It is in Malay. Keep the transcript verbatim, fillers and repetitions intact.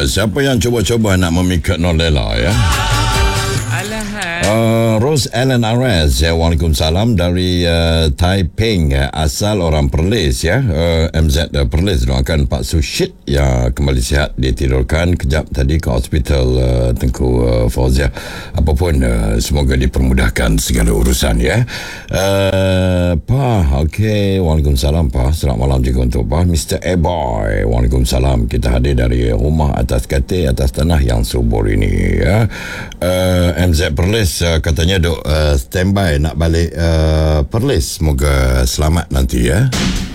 Uh, siapa yang cuba-cuba nak memikat Nollela ya? Uh, Rose Ellen Arez ya, Waalaikumsalam dari uh, Taiping ya, asal orang Perlis ya, uh, M Z uh, Perlis doakan Pak Sushit yang kembali sihat, ditidurkan kejap tadi ke hospital uh, Tengku uh, Fauzia. Apapun uh, semoga dipermudahkan segala urusan ya. Uh, Pa, okey, Waalaikumsalam Pa. Selamat malam juga untuk Pa. Mister A-Boy, Waalaikumsalam. Kita hadir dari rumah atas katil atas tanah yang subur ini ya. Uh, M Z Perlis uh, katanya duk uh, standby nak balik uh, Perlis. Semoga selamat nanti ya.